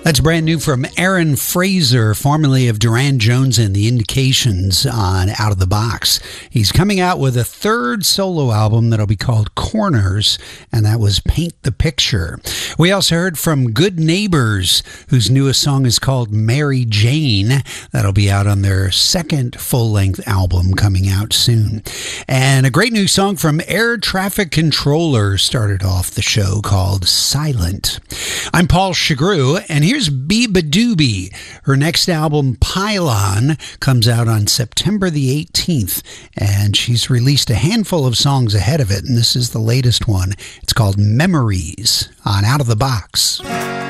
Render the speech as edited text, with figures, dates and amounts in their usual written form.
That's brand new from Aaron Fraser, formerly of Duran Jones and the Indications, on Out of the Box. He's coming out with a third solo album that'll be called Corners, and that was Paint the Picture. We also heard from Good Neighbors, whose newest song is called Mary Jane. That'll be out on their second full-length album coming out soon. And a great new song from Air Traffic Controller started off the show called Silent. I'm Paul Chagru, and here's Biba Doobie. Her next album, Pylon, comes out on September the 18th, and she's released a handful of songs ahead of it, and this is the latest one. It's called Memories on Out of the Box.